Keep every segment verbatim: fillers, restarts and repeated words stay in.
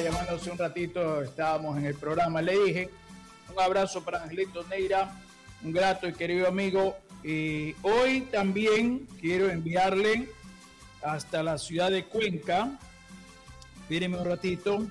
llamando hace un ratito, estábamos en el programa, le dije, un abrazo para Angelito Neira, un grato y querido amigo. Y hoy también quiero enviarle hasta la ciudad de Cuenca, espérenme un ratito,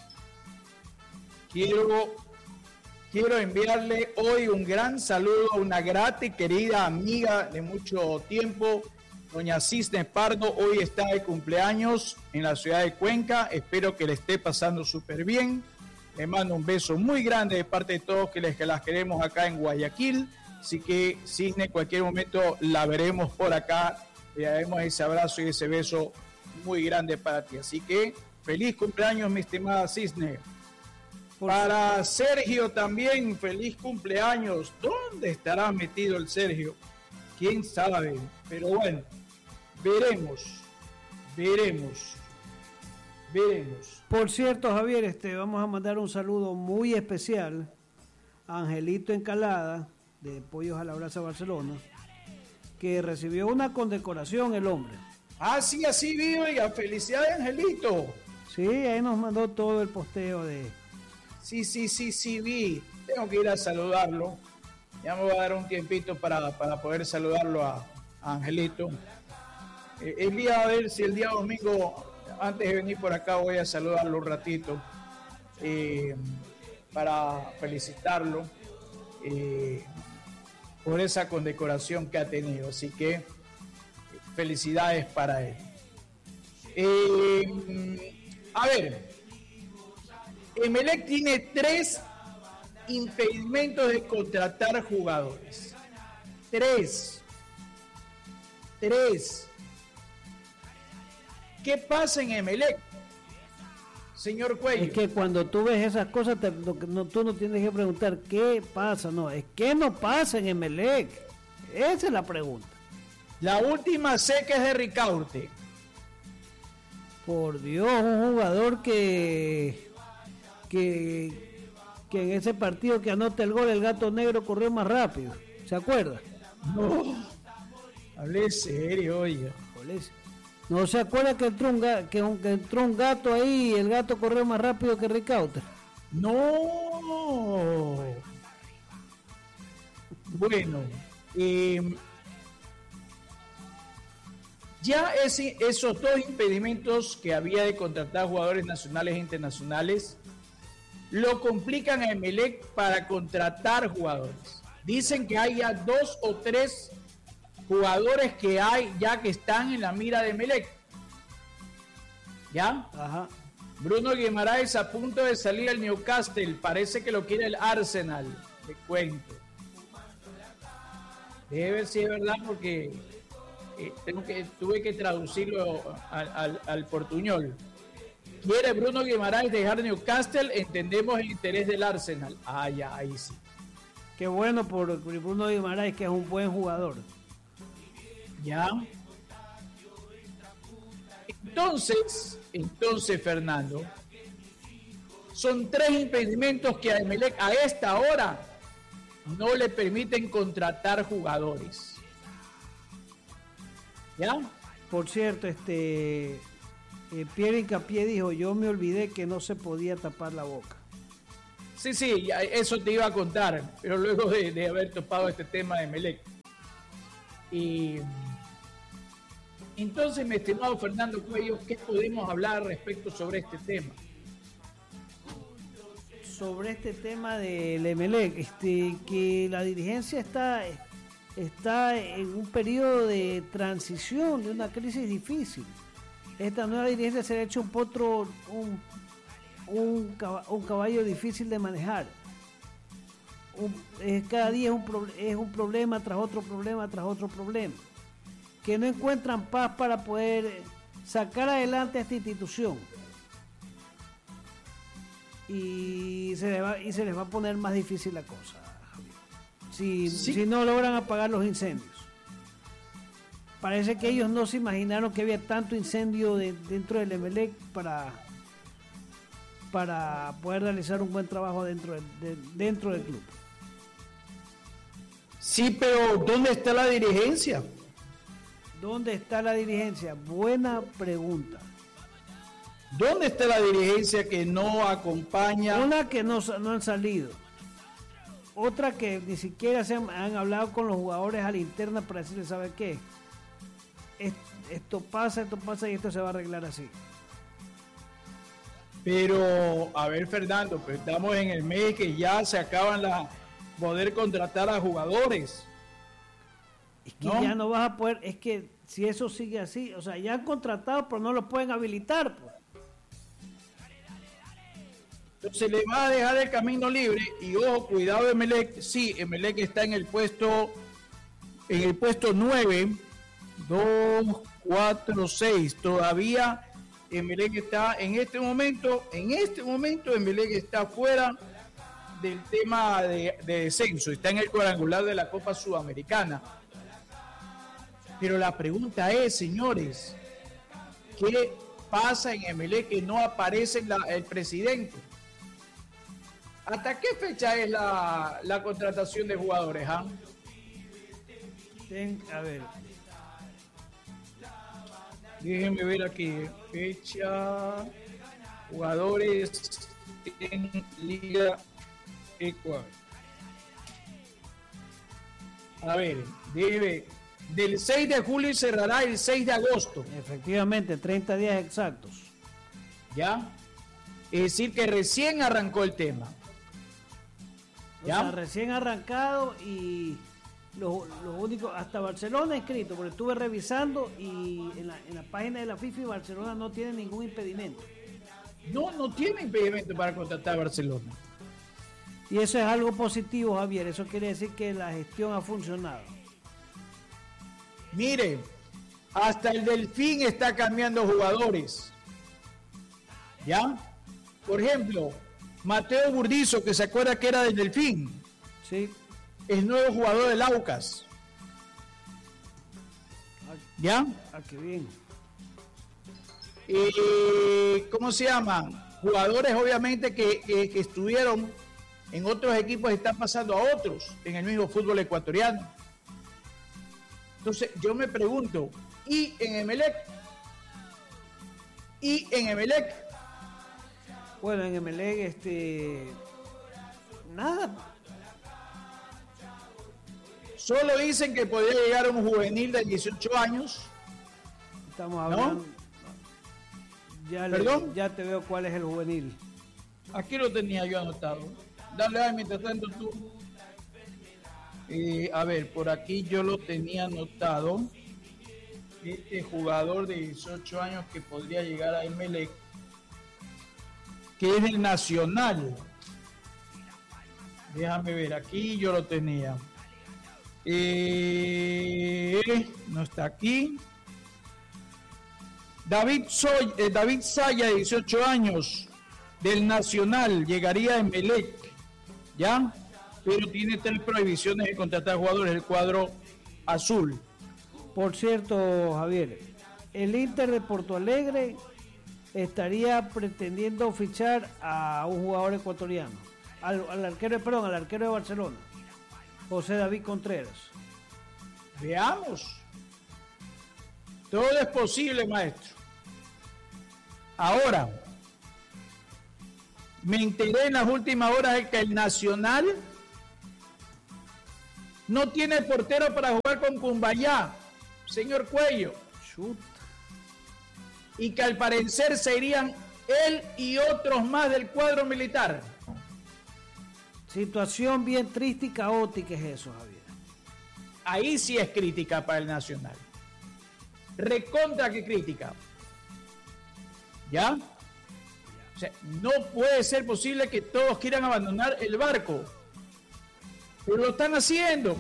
quiero, quiero enviarle hoy un gran saludo a una grata y querida amiga de mucho tiempo, doña Cisne Pardo. Hoy está de cumpleaños en la ciudad de Cuenca, espero que le esté pasando súper bien. Le mando un beso muy grande de parte de todos que, les, que las queremos acá en Guayaquil. Así que, Cisne, en cualquier momento la veremos por acá. Le daremos ese abrazo y ese beso muy grande para ti. Así que, feliz cumpleaños, mi estimada Cisne. Para Sergio también, feliz cumpleaños. ¿Dónde estará metido el Sergio? ¿Quién sabe? Pero bueno, veremos, veremos, veremos. Por cierto, Javier, este, vamos a mandar un saludo muy especial a Angelito Encalada, de Pollos a la Brasa Barcelona, que recibió una condecoración el hombre. Ah, sí, así vi, oiga, felicidades, Angelito. Sí, ahí nos mandó todo el posteo de... Sí, sí, sí, sí, vi. Tengo que ir a saludarlo. Ya me voy a dar un tiempito para, para poder saludarlo a, a Angelito. Eh, el día, a ver si el día domingo... Antes de venir por acá voy a saludarlo un ratito eh, para felicitarlo eh, por esa condecoración que ha tenido. Así que felicidades para él. Eh, a ver, Emelec tiene tres impedimentos de contratar jugadores. Tres. Tres. ¿Qué pasa en Emelec, señor Cuello? Es que cuando tú ves esas cosas, te, no, tú no tienes que preguntar qué pasa, no, es qué no pasa en Emelec. Esa es la pregunta. La última sé que es de Ricaurte. Por Dios, un jugador que, que, que en ese partido que anota el gol, el Gato Negro corrió más rápido. ¿Se acuerda? No, hablé serio, oiga. ¿No se acuerda que entró un, ga, que, un, que entró un gato ahí y el gato corrió más rápido que Ricaurte? No. Bueno, eh, ya ese, esos dos impedimentos que había de contratar jugadores nacionales e internacionales lo complican a Emelec para contratar jugadores. Dicen que haya dos o tres jugadores que hay ya que están en la mira de Emelec. ¿Ya? Ajá. Bruno Guimaraes a punto de salir al Newcastle. Parece que lo quiere el Arsenal. Te cuento. Debe ver si es verdad porque eh, tengo que, tuve que traducirlo al, al, al portuñol. Quiere Bruno Guimaraes dejar Newcastle. Entendemos el interés del Arsenal. Ah, ya, ahí sí. Qué bueno por Bruno Guimaraes, que es un buen jugador. Ya. Entonces, entonces, Fernando, son tres impedimentos que a Emelec a esta hora no le permiten contratar jugadores. ¿Ya? Por cierto, este eh, Pierre Hincapié dijo, yo me olvidé que no se podía tapar la boca. Sí, sí, eso te iba a contar, pero luego de, de haber topado este tema de Emelec. Y entonces, mi estimado Fernando Cuello, ¿qué podemos hablar respecto sobre este tema? Sobre este tema del Emelec, este, que la dirigencia está, está en un periodo de transición, de una crisis difícil. Esta nueva dirigencia se ha hecho un potro, un, un, un caballo difícil de manejar. Un, es, cada día es un, pro, es un problema tras otro problema tras otro problema, que no encuentran paz para poder sacar adelante a esta institución, y se les va, y se les va a poner más difícil la cosa, si, sí. si no logran apagar los incendios. Parece que ellos no se imaginaron que había tanto incendio de, dentro del Emelec para para poder realizar un buen trabajo dentro de, de, dentro del club. Sí, pero ¿dónde está la dirigencia? ¿Dónde está la dirigencia? Buena pregunta. ¿Dónde está la dirigencia que no acompaña? Una que no, no han salido. Otra que ni siquiera se han, han hablado con los jugadores a la interna para decirles, ¿sabe qué? Es, esto pasa, esto pasa y esto se va a arreglar así. Pero, a ver, Fernando, pues estamos en el mes que ya se acaban la poder contratar a jugadores. Es que ¿no? ya no vas a poder, es que si eso sigue así, o sea, ya han contratado, pero no lo pueden habilitar, pues. Se le va a dejar el camino libre y ojo, cuidado Emelec, sí, Emelec está en el puesto en el puesto nueve, dos, cuatro, seis, todavía Emelec está en este momento, en este momento Emelec está fuera del tema de, de descenso, está en el cuadrangular de la Copa Sudamericana. Pero la pregunta es, señores, ¿qué pasa en Emelec que no aparece la, el presidente? ¿Hasta qué fecha es la, la contratación de jugadores? ¿Ah? Ten, a ver. Déjenme ver aquí. Fecha. Jugadores en Liga Ecuador. A ver, debe. Del seis de julio y cerrará el seis de agosto. Efectivamente, treinta días exactos. ¿Ya? Es decir, que recién arrancó el tema. ¿Ya? O sea, recién arrancado y lo, lo único, hasta Barcelona inscrito, porque estuve revisando y en la, en la página de la FIFA Barcelona no tiene ningún impedimento. No, no tiene impedimento para contratar a Barcelona. Y eso es algo positivo, Javier, eso quiere decir que la gestión ha funcionado. Mire, hasta el Delfín está cambiando jugadores. ¿Ya? Por ejemplo, Mateo Burdizo, que se acuerda que era del Delfín. Sí. Es nuevo jugador del Aucas. ¿Ya? Ah, qué bien. Eh, ¿Cómo se llama? Jugadores, obviamente, que, que, que estuvieron en otros equipos, están pasando a otros en el mismo fútbol ecuatoriano. Entonces, yo me pregunto, ¿y en Emelec? ¿Y en Emelec? Bueno, en Emelec, este... nada. Solo dicen que podría llegar un juvenil de dieciocho años. Estamos hablando... ¿No? Ya, le, ¿Perdón? Ya te veo cuál es el juvenil. Aquí lo tenía yo anotado. Dale ahí mientras tanto tú. Eh, a ver, por aquí yo lo tenía anotado. Este jugador de dieciocho años que podría llegar a Emelec, que es del Nacional. Déjame ver, aquí yo lo tenía. Eh, no está aquí. David, Soy, eh, David Saya, de dieciocho años, del Nacional, llegaría a Emelec, ¿ya? Pero tiene tres prohibiciones de contratar jugadores, el cuadro azul. Por cierto, Javier, el Inter de Porto Alegre estaría pretendiendo fichar a un jugador ecuatoriano, al, al arquero, perdón, al arquero de Barcelona, José David Contreras. Veamos. Todo es posible, maestro. Ahora, me enteré en las últimas horas de que el Nacional no tiene portero para jugar con Cumbayá, señor Cuello. Shoot. Y que al parecer serían él y otros más del cuadro militar. Situación bien triste y caótica es eso, Javier. Ahí sí es crítica para el Nacional. Recontra que crítica. ¿Ya? O sea, no puede ser posible que todos quieran abandonar el barco. Pero lo están haciendo.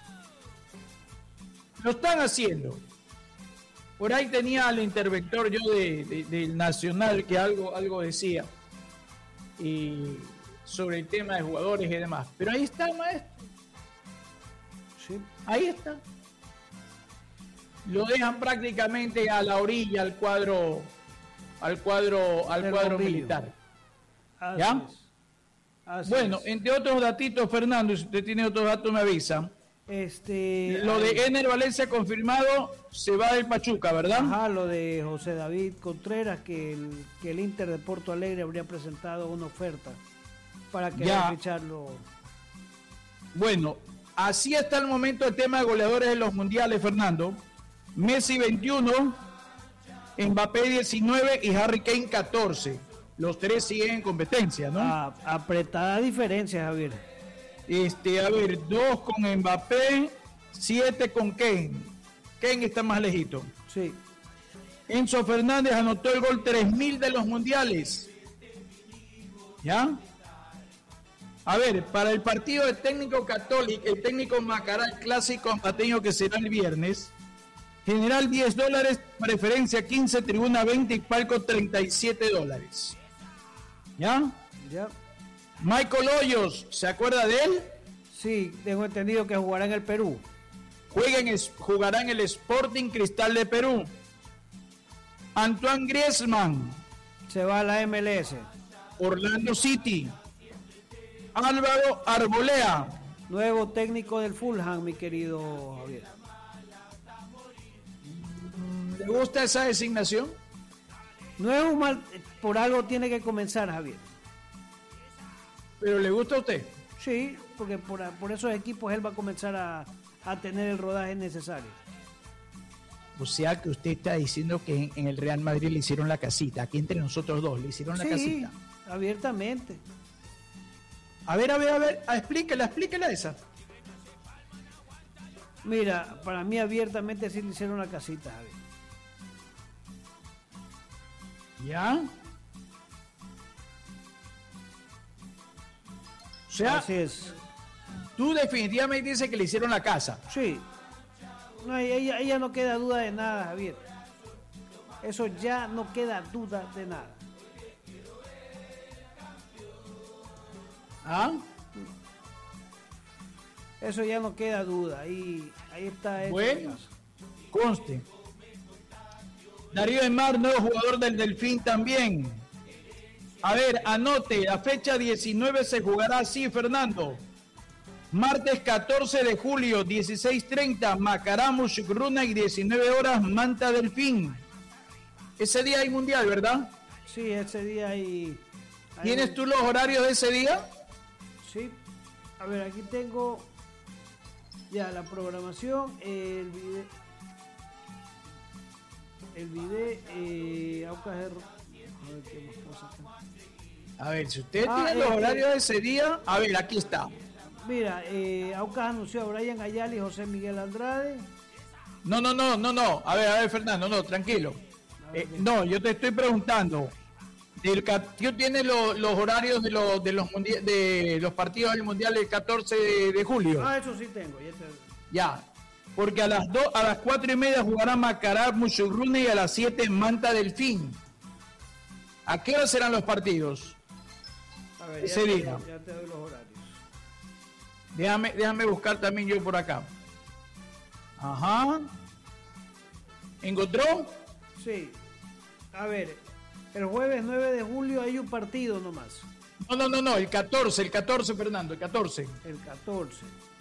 Lo están haciendo. Por ahí tenía al interventor yo de, de, del Nacional que algo, algo decía. Y sobre el tema de jugadores y demás. Pero ahí está, maestro. Sí. Ahí está. Lo dejan prácticamente a la orilla al cuadro al cuadro al cuadro militar. Así ¿Ya? es. Así bueno, es. entre otros datitos, Fernando, si usted tiene otros datos me avisa. Este, lo de Ener Valencia confirmado, se va del Pachuca, ¿verdad? Ajá, lo de José David Contreras, que el, que el Inter de Porto Alegre habría presentado una oferta para querer ficharlo. Bueno, así está el momento el tema de goleadores de los mundiales, Fernando. Messi veintiuno, Mbappé diecinueve y Harry Kane catorce. Los tres siguen en competencia, ¿no? Ah, apretada diferencia, Javier. Este, a ver, dos con Mbappé, siete con Kane. Kane está más lejito. Sí. Enzo Fernández anotó el gol tres mil de los mundiales. ¿Ya? A ver, para el partido del técnico Católico, el técnico Macará, el clásico ampateño que será el viernes. General diez dólares, preferencia quince, tribuna veinte y palco treinta y siete dólares. ¿Ya? Ya. Michael Hoyos, ¿se acuerda de él? Sí, tengo entendido que jugará en el Perú. Juega en, jugará en el Sporting Cristal de Perú. Antoine Griezmann. Se va a la M L S. Orlando City. Álvaro Arbolea. Nuevo técnico del Fulham, mi querido Javier. ¿Le gusta esa designación? No es un mal, por algo tiene que comenzar, Javier. ¿Pero le gusta a usted? Sí, porque por, por esos equipos él va a comenzar a, a tener el rodaje necesario. O sea que usted está diciendo que en, en el Real Madrid le hicieron la casita. Aquí entre nosotros dos le hicieron la sí, casita. Abiertamente. A ver, a ver, a ver, a, explíquela, explíquela esa. Mira, para mí abiertamente sí le hicieron la casita, Javier. ¿Ya? O sea, así es. Tú definitivamente dices que le hicieron la casa. Sí. No, ahí, ahí ya no queda duda de nada, Javier. Eso ya no queda duda de nada. ¿Ah? Eso ya no queda duda. Ahí, ahí está. Bueno, conste. Darío Emar, nuevo jugador del Delfín también. A ver, anote, la fecha diecinueve se jugará así, Fernando. Martes catorce de julio, dieciséis treinta, Macará, Mushgruna y diecinueve horas, Manta Delfín. Ese día hay mundial, ¿verdad? Sí, ese día hay... hay... ¿Tienes tú los horarios de ese día? Sí. A ver, aquí tengo ya la programación, el video... El video... Eh, Aucas R... A ver, ¿qué más pasa acá? A ver, si usted ah, tiene los eh, horarios de ese día, a ver, aquí está. Mira, eh, Aucas anunció a Brian Ayala y José Miguel Andrade. No, no, no, no, no. A ver, a ver, Fernando, no, tranquilo. Eh, no, yo te estoy preguntando. Del, ¿Tú tienes lo, los horarios de los de los mundial, de los partidos del mundial del catorce de, de julio? Ah, eso sí tengo. Ya, te... ya. Porque a las dos, a las cuatro y media jugará Macará, Mushgruna y a las siete Manta Delfín. ¿A qué hora serán los partidos? A ver, ese ya día. Te, ya te doy los horarios. Déjame, déjame buscar también yo por acá. Ajá. ¿Encontró? Sí. A ver, el jueves nueve de julio hay un partido nomás. No, no, no, no, el catorce, el catorce, Fernando, el catorce. El catorce.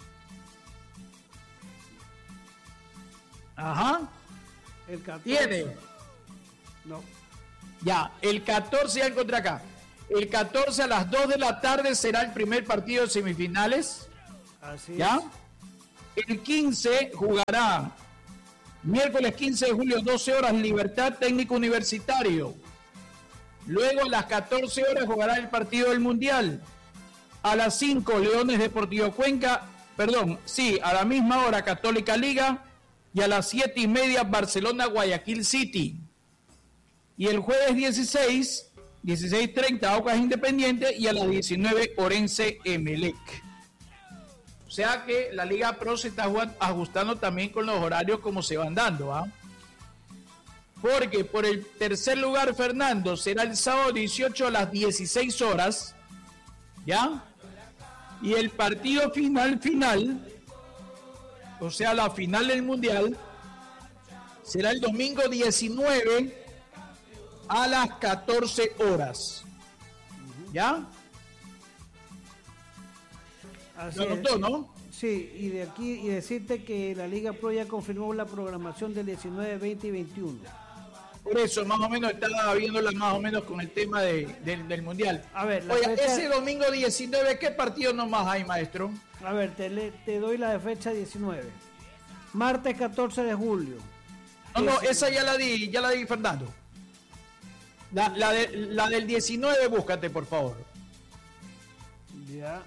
Ajá. El catorce. ¿Tiene? No. Ya, el catorce ya encontré acá. El catorce a las dos de la tarde será el primer partido de semifinales. Así ¿Ya? es. El quince jugará miércoles quince de julio, doce horas, Libertad Técnico Universitario. Luego a las catorce horas jugará el partido del Mundial. A las cinco, Leones Deportivo Cuenca. Perdón, sí, a la misma hora, Católica Liga. Y a las siete y media, Barcelona Guayaquil City. Y el jueves dieciséis, dieciséis treinta, Aucas Independiente. Y a las diecinueve, Orense Emelec. O sea que la Liga Pro se está ajustando también con los horarios como se van dando, ¿ah? Porque por el tercer lugar, Fernando, será el sábado dieciocho a las dieciséis horas, ¿ya? Y el partido final, final, o sea, la final del Mundial, será el domingo diecinueve a las catorce horas, ¿ya? Así ¿Lo anotó, es. no? Sí, y de aquí y decirte que la Liga Pro ya confirmó la programación del diecinueve, veinte y veintiuno. Por eso, más o menos, estaba viéndola más o menos con el tema de, de, del Mundial. A ver, la Oye, fecha... ese domingo diecinueve, ¿qué partido nomás hay, maestro? A ver, te, le, te doy la de fecha diecinueve. Martes catorce de julio. No, no, esa ya la di, ya la di, Fernando. La, la, de, la del diecinueve, búscate, por favor. Ya.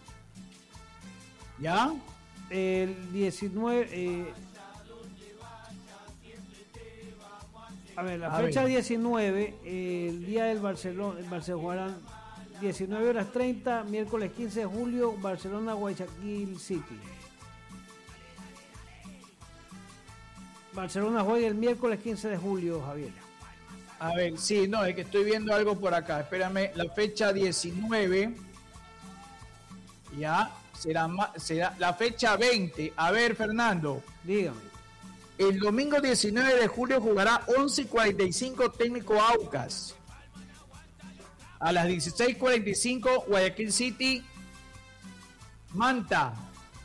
¿Ya? El diecinueve... Eh... A ver, la A fecha ver. diecinueve, eh, el día del Barcelona, el Barcelona jugarán diecinueve horas treinta, miércoles quince de julio, Barcelona, Guayaquil City. Barcelona juega el miércoles quince de julio, Javier. A ver, sí, no, es que estoy viendo algo por acá. Espérame, la fecha diecinueve. Ya, será, ma- será la fecha veinte. A ver, Fernando. Dígame. El domingo diecinueve de julio jugará once y cuarenta y cinco Técnico Aucas. A las dieciséis cuarenta y cinco Guayaquil City, Manta.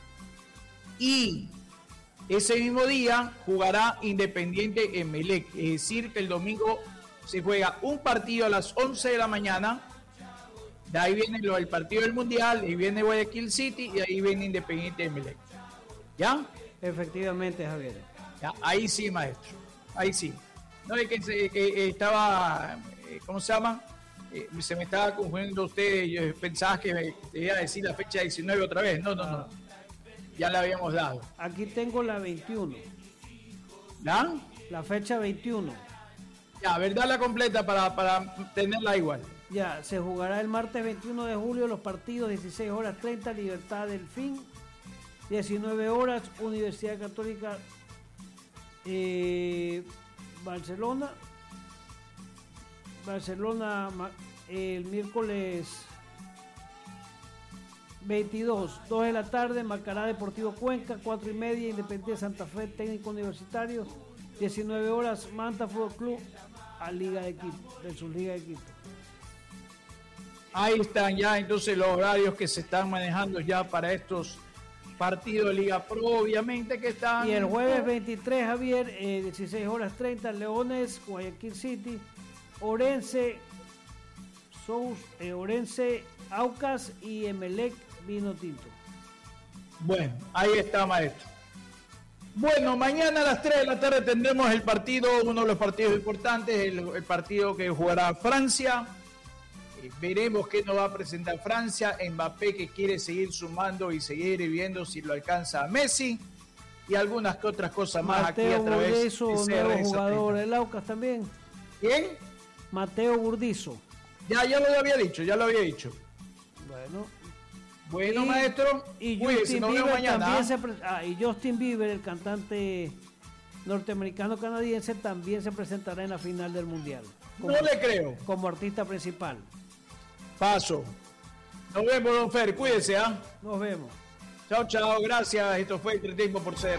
Y ese mismo día jugará Independiente Emelec. Es decir, que el domingo se juega un partido a las once de la mañana. De ahí viene lo del partido del Mundial, y viene Guayaquil City y ahí viene Independiente Emelec. ¿Ya? Efectivamente, Javier. Ya, ahí sí, maestro. Ahí sí. No es que, se, que estaba, eh, ¿cómo se llama? Eh, se me estaba confundiendo usted. Yo pensaba que me te iba a decir la fecha diecinueve otra vez. No, no, Ah. no. Ya la habíamos dado. Aquí tengo la veintiuno. ¿Ya? La fecha veintiuno. Ya, verdad la completa para, para tenerla igual. Ya, se jugará el martes veintiuno de julio los partidos dieciséis horas treinta, Libertad Delfín, diecinueve horas, Universidad Católica eh, Barcelona, Barcelona ma- el miércoles veintidós, dos de la tarde, Macará Deportivo Cuenca, cuatro y media, Independiente Santa Fe, Técnico Universitario, diecinueve horas, Manta Fútbol Club, a Liga de Quito, de su Liga de Quito. Ahí están ya entonces los horarios que se están manejando ya para estos partidos de Liga Pro, obviamente que están... Y el jueves veintitrés, Javier, eh, dieciséis horas treinta, Leones, Guayaquil City, Orense, Sous, eh, Orense, Aucas y Emelec Vino Tinto. Bueno, ahí está, maestro. Bueno, mañana a las tres de la tarde tendremos el partido, uno de los partidos importantes, el, el partido que jugará Francia. Eh, veremos qué nos va a presentar Francia. Mbappé, que quiere seguir sumando y seguir viendo si lo alcanza a Messi. Y algunas que otras cosas más Mateo aquí a través Burdizo, de C R nuevo S jugador treinta. del Aucas también. ¿Quién? Mateo Burdizo. Ya, ya lo había dicho, ya lo había dicho. Bueno. Bueno, Y- maestro, Y cuídese, Justin nos vemos Bieber mañana. también se pre- ah, y Justin Bieber, el cantante norteamericano-canadiense, también se presentará en la final del Mundial. Como, No le creo. como artista principal. Paso. Nos vemos, don Fer. Cuídese, ¿ah? Nos vemos. Chao, chao. Gracias. Esto fue Entretiempo por C R.